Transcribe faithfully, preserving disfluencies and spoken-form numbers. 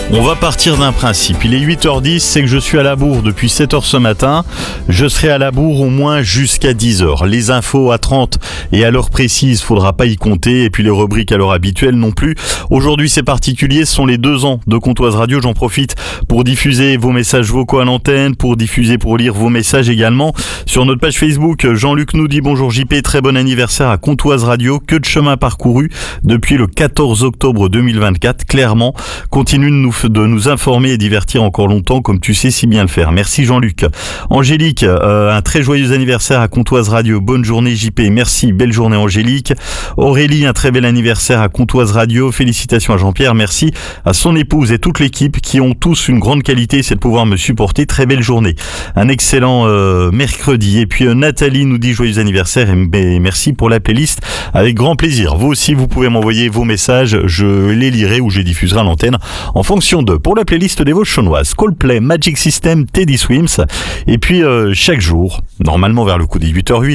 On va partir d'un principe. Il est huit heures dix, c'est que je suis à la bourre depuis sept heures ce matin. Je serai à la bourre au moins jusqu'à dix heures. Les infos à trente et à l'heure précise, faudra pas y compter. Et puis les rubriques à l'heure habituelle non plus. Aujourd'hui, c'est particulier. Ce sont les deux ans de Comtoise Radio. J'en profite pour diffuser vos messages vocaux à l'antenne, pour diffuser, pour lire vos messages également. Sur notre page Facebook, Jean-Luc nous dit bonjour J P, très bon anniversaire à Comtoise Radio. Que de chemin parcouru depuis le quatorze octobre deux mille vingt-quatre. Clairement, continue de nous de nous informer et divertir encore longtemps comme tu sais si bien le faire. Merci Jean-Luc. Angélique, euh, un très joyeux anniversaire à Comtoise Radio. Bonne journée J P. Merci, belle journée Angélique. Aurélie, un très bel anniversaire à Comtoise Radio. Félicitations à Jean-Pierre. Merci à son épouse et toute l'équipe qui ont tous une grande qualité, c'est de pouvoir me supporter. Très belle journée. Un excellent euh, mercredi. Et puis euh, Nathalie nous dit joyeux anniversaire et, et merci pour la playlist. Avec grand plaisir. Vous aussi, vous pouvez m'envoyer vos messages. Je les lirai ou je les diffuserai à l'antenne en fonction de, pour la playlist des Vosges-Chaunoises, Coldplay, Magic System, Teddy Swims, et puis euh, chaque jour, normalement vers le coup des huit heures huit,